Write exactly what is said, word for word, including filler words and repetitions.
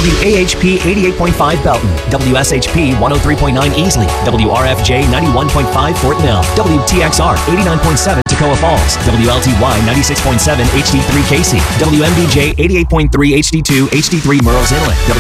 W A H P eighty-eight point five Belton, W S H P one oh three point nine Easley, W R F J ninety-one point five Fort Mill, W T X R eighty-nine point seven Toccoa Falls, W L T Y ninety-six point seven H D three Casey, W M D J eighty-eight point three H D two H D three Murrells Inlet,